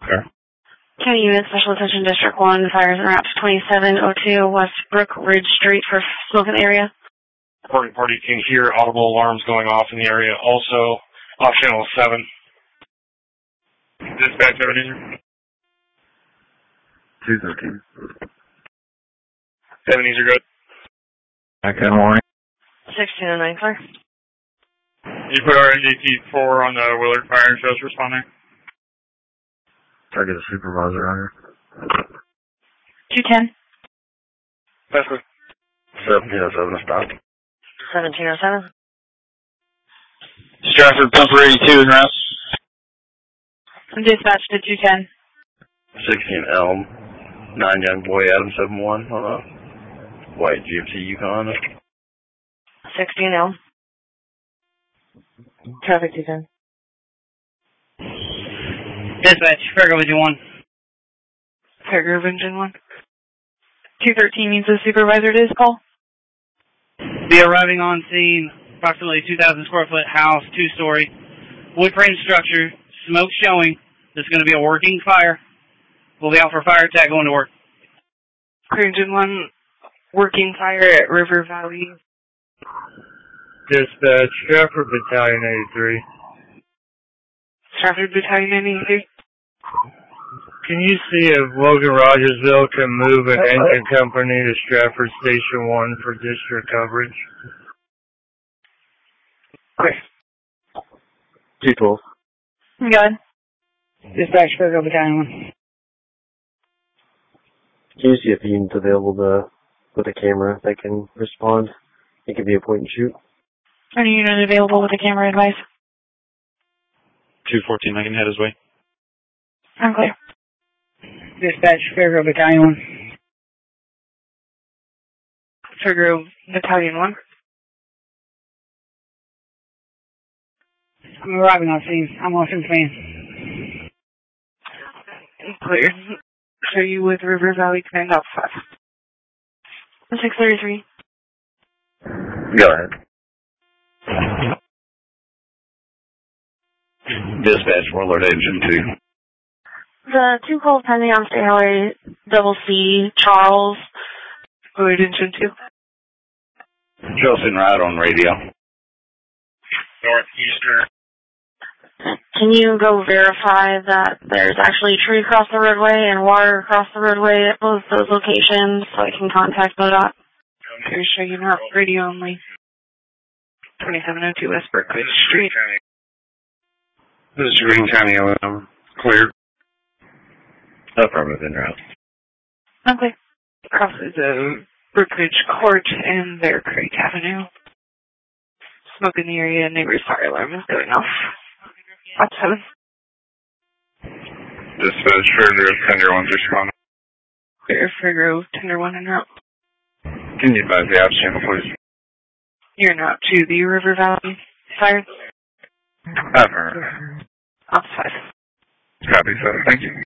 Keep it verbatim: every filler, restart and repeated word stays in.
Sure. County Unit Special Attention District one, fires en route to twenty-seven oh two West Brook Ridge Street for smoke in the area. Reporting party can hear audible alarms going off in the area. Also, off channel seven. Dispatch, Ebenezer. two thirteen. Ebenezer, good. Good morning. sixteen oh nine, clear. You put our N J T four on the Willard Fire and shows responding. Try to get a supervisor on here. two ten. That's good. seventeen oh seven, stop. seventeen oh seven. Stratford, Pumper eighty-two is route. Dispatch to two ten. sixteen Elm. nine Young Boy, Adam seven one on a white G M C Yukon. sixteen L. Traffic two ten. Dispatch, Fairgrove Engine one. Fairgrove Engine one. two thirteen means the supervisor to his call. Be arriving on scene, approximately two thousand square foot house, two story, wood frame structure, smoke showing. There's going to be a working fire. We'll be out for fire attack going to work. Engine one, working fire at River Valley. Dispatch, Stratford Battalion eighty-three. Stratford Battalion eighty-three. Can you see if Logan Rogersville can move an engine company to Stratford Station one for district coverage? Clear. two twelve. Good. Dispatch, Fairgrove Battalion one. Can you see if unit's available to, with a camera that can respond? It could be a point and shoot. Any unit available with a camera advice? two fourteen, I can head his way. I'm clear. Dispatch, Fairgrove Battalion one. Fairgrove Battalion one. I'm arriving on scene. I'm off in Spain. Clear. Are you with River Valley Command Alpha five? six thirty-three. Go ahead. Dispatch, Warlord Engine two. The two calls pending on State Highway Double C, Charles, Willard Engine two. Chelsea Ride on radio. Northeastern. Can you go verify that there's actually a tree across the roadway and water across the roadway at both those locations so I can contact MoDOT? Pretty sure you're not radio only. twenty-seven oh two West Brookridge Street. This is Green County, Illinois. Clear. Affirmative, in route. Okay. Crosses the Brookridge Court and their Craig Avenue. Smoke in the area, neighbor's fire alarm is going off. Watch seven. Dispatch, Fairgrove, Tender one's responding. Clear, Fairgrove, Tender one en route. Can you advise the ops channel, please? You're en route to the River Valley Fire. Affirmative. Ops five. Copy, sir. Thank you.